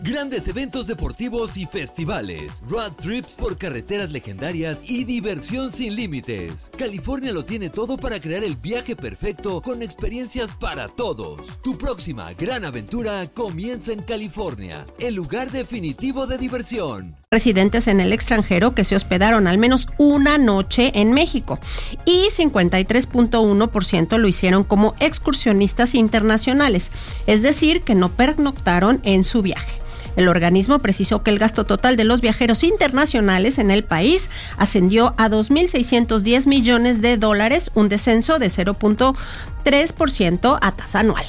Grandes eventos deportivos y festivales, road trips por carreteras legendarias y diversión sin límites. California lo tiene todo para crear el viaje perfecto con experiencias para todos. Tu próxima gran aventura comienza en California, el lugar definitivo de diversión. Residentes en el extranjero que se hospedaron al menos una noche en México y 53.1% lo hicieron como excursionistas internacionales, es decir, que no pernoctaron en su viaje. El organismo precisó que el gasto total de los viajeros internacionales en el país ascendió a $2,610 millones, un descenso de 0.3% a tasa anual.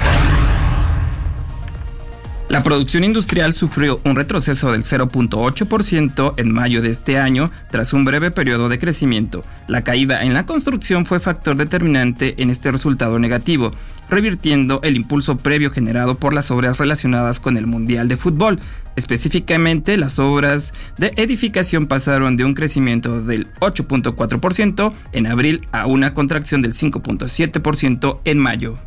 La producción industrial sufrió un retroceso del 0.8% en mayo de este año tras un breve periodo de crecimiento. La caída en la construcción fue factor determinante en este resultado negativo, revirtiendo el impulso previo generado por las obras relacionadas con el Mundial de Fútbol. Específicamente, las obras de edificación pasaron de un crecimiento del 8.4% en abril a una contracción del 5.7% en mayo.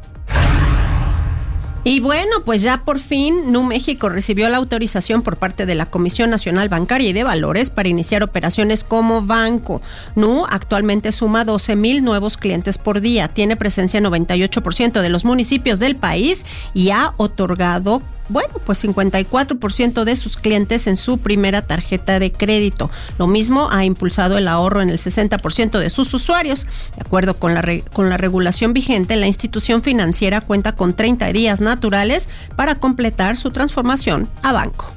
Y bueno, pues ya por fin Nu México recibió la autorización por parte de la Comisión Nacional Bancaria y de Valores para iniciar operaciones como banco. Nu actualmente suma 12,000 nuevos clientes por día, tiene presencia en 98% de los municipios del país y ha otorgado 54% de sus clientes en su primera tarjeta de crédito. Lo mismo ha impulsado el ahorro en el 60% de sus usuarios. De acuerdo con la regulación vigente, la institución financiera cuenta con 30 días naturales para completar su transformación a banco.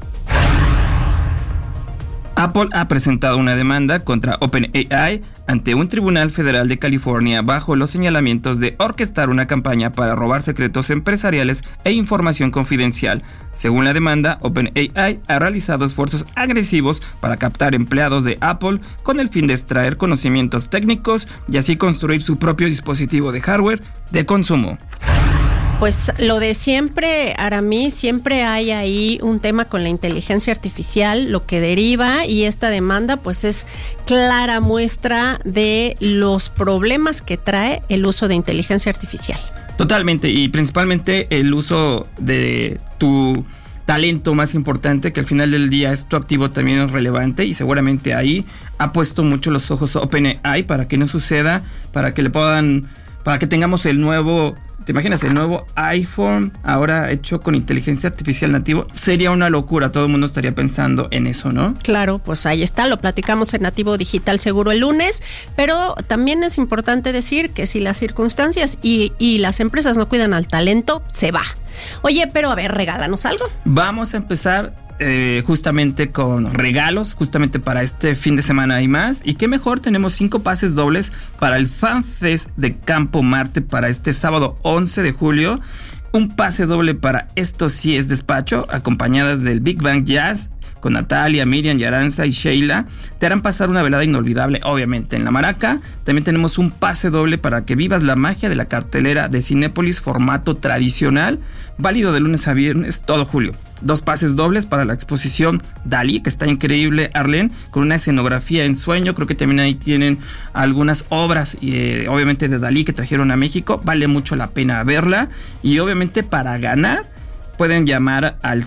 Apple ha presentado una demanda contra OpenAI ante un tribunal federal de California bajo los señalamientos de orquestar una campaña para robar secretos empresariales e información confidencial. Según la demanda, OpenAI ha realizado esfuerzos agresivos para captar empleados de Apple con el fin de extraer conocimientos técnicos y así construir su propio dispositivo de hardware de consumo. Pues lo de siempre, Aramis, siempre hay ahí un tema con la inteligencia artificial, lo que deriva, y esta demanda pues es clara muestra de los problemas que trae el uso de inteligencia artificial. Totalmente, y principalmente el uso de tu talento más importante, que al final del día es tu activo, también es relevante, y seguramente ahí ha puesto mucho los ojos OpenAI para que no suceda, para que tengamos el nuevo... ¿Te imaginas el nuevo iPhone ahora hecho con inteligencia artificial nativo? Sería una locura, todo el mundo estaría pensando en eso, ¿no? Claro, pues ahí está, lo platicamos en Nativo Digital seguro el lunes, pero también es importante decir que si las circunstancias y las empresas no cuidan al talento, se va. Oye, pero a ver, regálanos algo. Vamos a empezar justamente con regalos, justamente para este fin de semana y más. Y qué mejor, tenemos 5 pases dobles para el FanFest de Campo Marte para este sábado 11 de julio. Un pase doble para Esto Sí es Despacho, acompañadas del Big Bang Jazz, con Natalia, Miriam, Yaranza y Sheila. Te harán pasar una velada inolvidable, obviamente, en La Maraca. También tenemos un pase doble para que vivas la magia de la cartelera de Cinépolis, formato tradicional, válido de lunes a viernes, todo julio. 2 pases dobles para la exposición Dalí, que está increíble, Arlene, con una escenografía en sueño. Creo que también ahí tienen algunas obras, obviamente de Dalí, que trajeron a México. Vale mucho la pena verla. Y obviamente para ganar pueden llamar al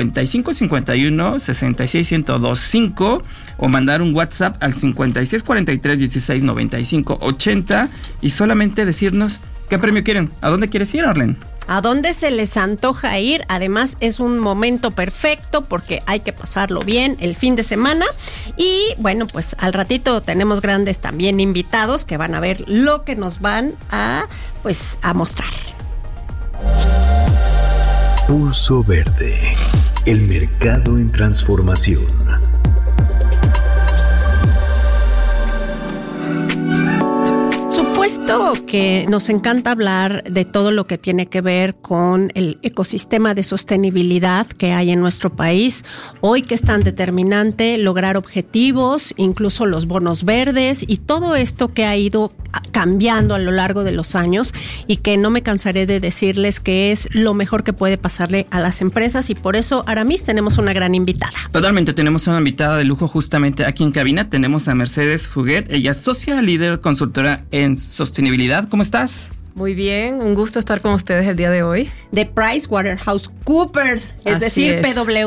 5551 66 1025 o mandar un WhatsApp al 56 43 16 95 80 y solamente decirnos qué premio quieren. ¿A dónde quieres ir, Arlene? ¿A dónde se les antoja ir? Además es un momento perfecto porque hay que pasarlo bien el fin de semana. Y bueno, pues al ratito tenemos grandes también invitados que van a ver lo que nos van a mostrar. Pulso Verde, el mercado en transformación. Supuesto que nos encanta hablar de todo lo que tiene que ver con el ecosistema de sostenibilidad que hay en nuestro país. Hoy que es tan determinante lograr objetivos, incluso los bonos verdes y todo esto que ha ido cambiando a lo largo de los años y que no me cansaré de decirles que es lo mejor que puede pasarle a las empresas, y por eso, Aramis, tenemos una gran invitada. Totalmente, tenemos una invitada de lujo justamente aquí en cabina. Tenemos a Mercedes Fuguet, ella es socia líder consultora en sostenibilidad. ¿Cómo estás? Muy bien, un gusto estar con ustedes el día de hoy. De PricewaterhouseCoopers, es decir, PwC.